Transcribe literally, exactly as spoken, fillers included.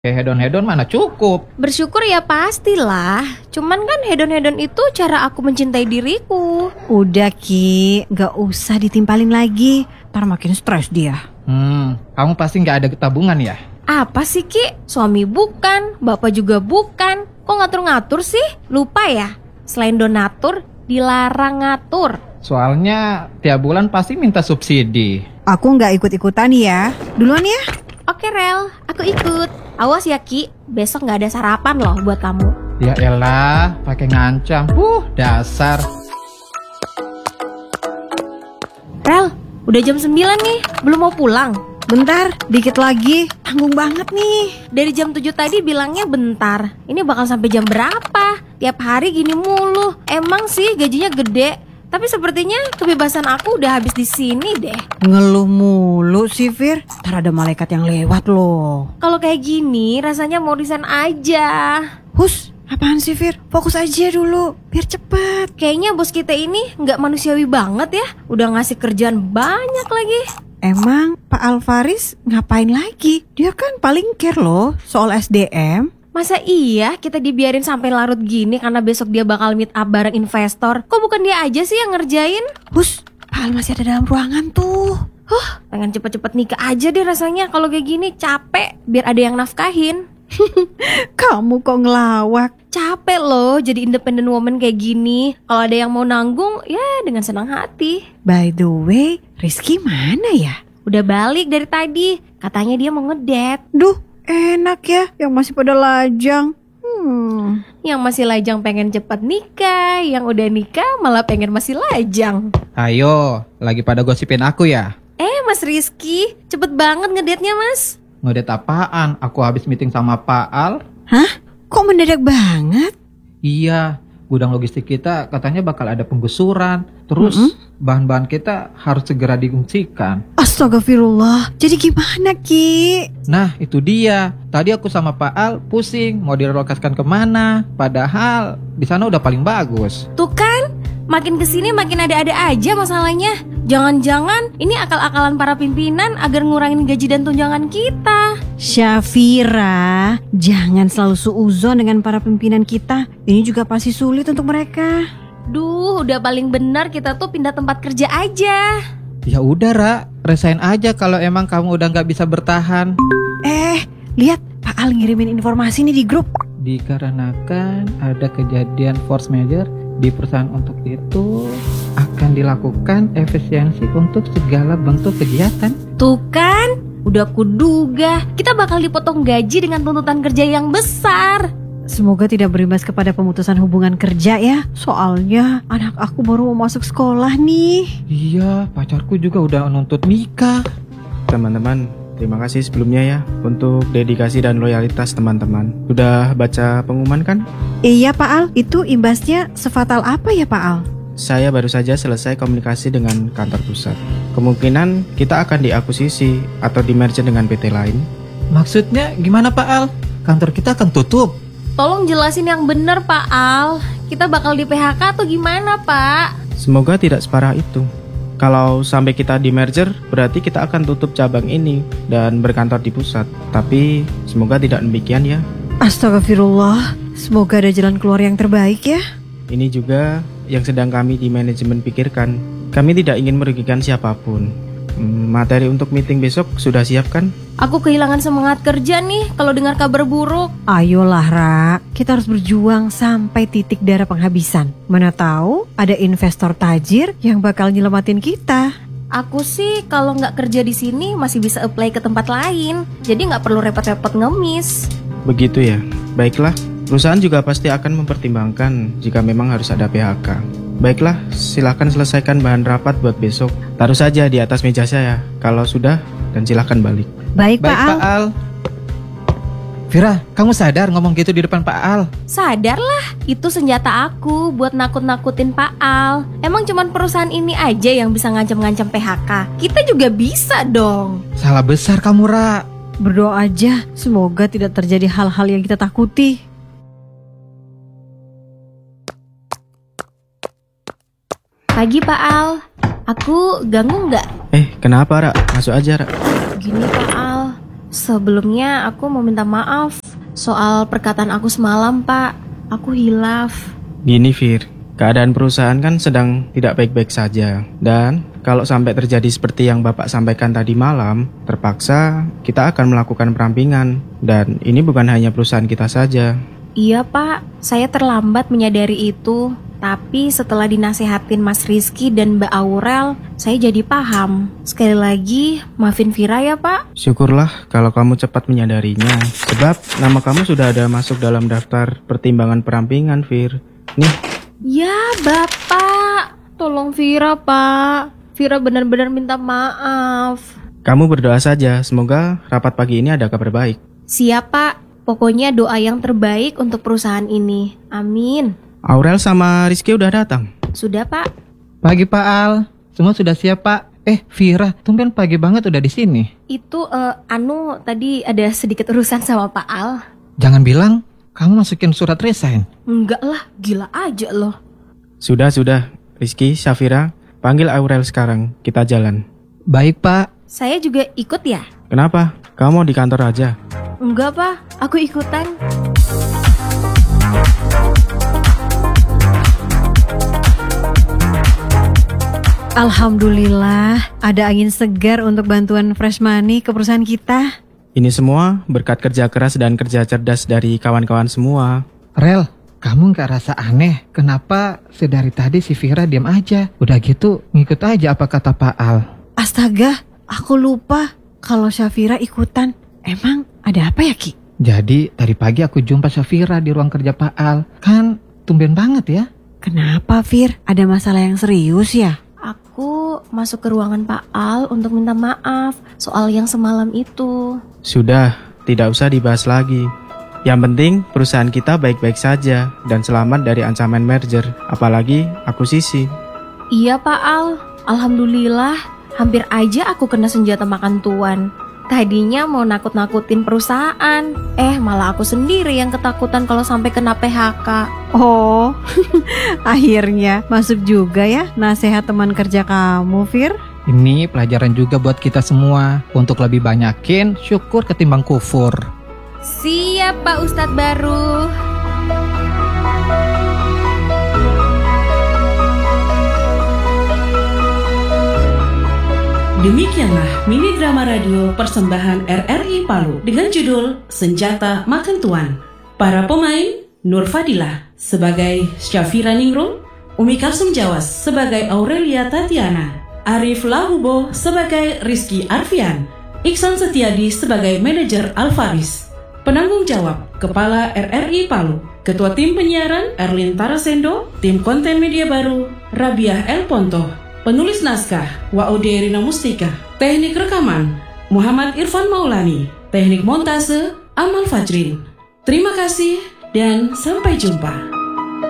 Kayak hedon-hedon mana cukup. Bersyukur ya pastilah. Cuman kan hedon-hedon itu cara aku mencintai diriku. Udah Ki, gak usah ditimpalin lagi. Ntar makin stres dia. Hmm, kamu pasti gak ada tabungan ya? Apa sih Ki? Suami bukan, bapak juga bukan. Kok ngatur-ngatur sih? Lupa ya? Selain donatur, dilarang ngatur. Soalnya tiap bulan pasti minta subsidi. Aku gak ikut-ikutan ya. Duluan ya. Oke Rel, aku ikut. Awas ya Ki, besok gak ada sarapan loh buat kamu. Ya elah, pakai ngancam. Huh, dasar. Rel, udah jam sembilan nih, belum mau pulang? Bentar, dikit lagi. Tanggung banget nih. Dari jam tujuh tadi bilangnya bentar. Ini bakal sampai jam berapa? Tiap hari gini mulu. Emang sih gajinya gede, tapi sepertinya kebebasan aku udah habis di sini deh. Ngeluh mulu sih Fir. Ntar ada malaikat yang lewat loh. Kalau kayak gini rasanya mau resign aja. Hus, apaan sih Fir? Fokus aja dulu, biar cepet. Kayaknya bos kita ini gak manusiawi banget ya. Udah ngasih kerjaan banyak lagi. Emang Pak Alvaris ngapain lagi? Dia kan paling care loh soal S D M. Masa iya kita dibiarin sampai larut gini karena besok dia bakal meet up bareng investor? Kok bukan dia aja sih yang ngerjain? Hus, Pak Al masih ada dalam ruangan tuh. Huh, pengen cepet-cepet nikah aja deh rasanya. Kalau kayak gini capek, biar ada yang nafkahin. Kamu kok ngelawak? Capek loh jadi independent woman kayak gini. Kalau ada yang mau nanggung, ya dengan senang hati. By the way, Rizky mana ya? Udah balik dari tadi. Katanya dia mau ngedate. Duh, enak ya yang masih pada lajang. Hmm. Yang masih lajang pengen cepat nikah, yang udah nikah malah pengen masih lajang. Ayo, lagi pada gosipin aku ya? Eh Mas Rizky, cepet banget ngedate-nya Mas. Ngedate apaan? Aku habis meeting sama Pak Al. Hah? Kok mendadak banget? Iya, gudang logistik kita katanya bakal ada penggusuran. Terus mm-hmm. bahan-bahan kita harus segera diungsikan. Astagfirullah, jadi gimana Ki? Nah itu dia, tadi aku sama Pak Al pusing mau direlokasikan kemana. Padahal di sana udah paling bagus. Tuh kan, makin kesini makin ada-ada aja masalahnya. Jangan-jangan ini akal-akalan para pimpinan agar ngurangin gaji dan tunjangan kita. Syafira, jangan selalu suuzon dengan para pimpinan kita. Ini juga pasti sulit untuk mereka. Duh, udah paling benar kita tuh pindah tempat kerja aja. Ya udah Ra, resign aja kalau emang kamu udah gak bisa bertahan. Eh, lihat Pak Al ngirimin informasi nih di grup. Dikarenakan ada kejadian force major di perusahaan, untuk itu akan dilakukan efisiensi untuk segala bentuk kegiatan. Tuh kan, udah kuduga kita bakal dipotong gaji dengan tuntutan kerja yang besar. Semoga tidak berimbas kepada pemutusan hubungan kerja ya. Soalnya anak aku baru mau masuk sekolah nih. Iya, pacarku juga udah nuntut nikah. Teman-teman, terima kasih sebelumnya ya untuk dedikasi dan loyalitas teman-teman. Udah baca pengumuman kan? Iya Pak Al, itu imbasnya sefatal apa ya Pak Al? Saya baru saja selesai komunikasi dengan kantor pusat. Kemungkinan kita akan diakuisisi atau di-merge dengan P T lain. Maksudnya gimana Pak Al? Kantor kita akan tutup. Tolong jelasin yang benar Pak Al. Kita bakal di P H K atau gimana Pak? Semoga tidak separah itu. Kalau sampai kita di merger, berarti kita akan tutup cabang ini dan berkantor di pusat. Tapi semoga tidak demikian ya. Astagfirullah, semoga ada jalan keluar yang terbaik ya. Ini juga yang sedang kami di manajemen pikirkan. Kami tidak ingin merugikan siapapun. Materi untuk meeting besok sudah siap kan? Aku kehilangan semangat kerja nih kalau dengar kabar buruk. Ayolah Ra, kita harus berjuang sampai titik darah penghabisan. Mana tahu ada investor tajir yang bakal nyelamatin kita. Aku sih kalau nggak kerja di sini masih bisa apply ke tempat lain. Jadi nggak perlu repot-repot ngemis. Begitu ya, baiklah. Perusahaan juga pasti akan mempertimbangkan jika memang harus ada P H K. Baiklah, silakan selesaikan bahan rapat buat besok. Taruh saja di atas meja saya. Kalau sudah, dan silakan balik. Baik, Baik Pak Al. Pak Al. Vira, kamu sadar ngomong gitu di depan Pak Al? Sadarlah, itu senjata aku buat nakut-nakutin Pak Al. Emang cuman perusahaan ini aja yang bisa ngancam-ngancam P H K. Kita juga bisa dong. Salah besar kamu Ra. Berdoa aja, semoga tidak terjadi hal-hal yang kita takuti. Pagi Pak Al, aku ganggu nggak? Eh, kenapa Ra? Masuk aja Ra. Gini Pak Al, Sebelumnya aku mau minta maaf soal perkataan aku semalam, Pak. Aku hilaf. Gini Fir, keadaan perusahaan kan sedang tidak baik-baik saja. Dan kalau sampai terjadi seperti yang Bapak sampaikan tadi malam, terpaksa kita akan melakukan perampingan. Dan ini bukan hanya perusahaan kita saja. Iya, Pak. Saya terlambat menyadari itu. Tapi setelah dinasehatin Mas Rizky dan Mbak Aurel, saya jadi paham. Sekali lagi, maafin Vira ya, Pak. Syukurlah kalau kamu cepat menyadarinya. Sebab nama kamu sudah ada masuk dalam daftar pertimbangan perampingan, Fir. Nih. Ya, Bapak. Tolong Vira, Pak. Vira benar-benar minta maaf. Kamu berdoa saja, semoga rapat pagi ini ada kabar baik. Siap, Pak. Pokoknya doa yang terbaik untuk perusahaan ini. Amin. Aurel sama Rizky udah datang? Sudah, Pak. Pagi Pak Al, semua sudah siap Pak. Eh Vira, tumben pagi banget udah di sini. Itu uh, Anu tadi ada sedikit urusan sama Pak Al. Jangan bilang kamu masukin surat resign. Enggak lah, gila aja loh. Sudah, sudah. Rizky, Syafira, panggil Aurel sekarang, kita jalan. Baik Pak. Saya juga ikut ya? Kenapa? Kamu di kantor aja? Enggak Pak, aku ikutan. Alhamdulillah, ada angin segar untuk bantuan fresh money ke perusahaan kita. Ini semua berkat kerja keras dan kerja cerdas dari kawan-kawan semua. Rel, kamu gak rasa aneh? Kenapa sedari tadi si Vira diam aja? Udah gitu ngikut aja apa kata Pak Al. Astaga, aku lupa kalau Syafira ikutan. Emang ada apa ya Ki? Jadi tadi pagi aku jumpa Syafira di ruang kerja Pak Al. Kan tumben banget ya. Kenapa Fir? Ada masalah yang serius ya? Aku masuk ke ruangan Pak Al untuk minta maaf soal yang semalam itu. Sudah, tidak usah dibahas lagi. Yang penting perusahaan kita baik-baik saja dan selamat dari ancaman merger, apalagi akuisisi. Iya Pak Al, alhamdulillah hampir aja aku kena senjata makan tuan. Tadinya mau nakut-nakutin perusahaan, eh malah aku sendiri yang ketakutan kalau sampai kena P H K. Oh, akhirnya masuk juga ya nasihat teman kerja kamu, Fir. Ini pelajaran juga buat kita semua untuk lebih banyakin syukur ketimbang kufur. Siap Pak Ustadz baru. Demikianlah mini drama radio persembahan R R I Palu dengan judul Senjata Makan Tuan. Para pemain, Nur Fadilah sebagai Syafira Ningrum, Umi Kalsum Jawas sebagai Aurelia Tatiana, Arif Lahubo sebagai Rizky Arfian, Iksan Setiadi sebagai manajer Alvaris. Penanggung jawab, Kepala R R I Palu, Ketua Tim Penyiaran Erlin Tarasendo, Tim Konten Media Baru Rabiah El Ponto, Penulis naskah Waude Rina Mustika, Teknik rekaman Muhammad Irfan Maulani, Teknik montase Amal Fajrin. Terima kasih dan sampai jumpa.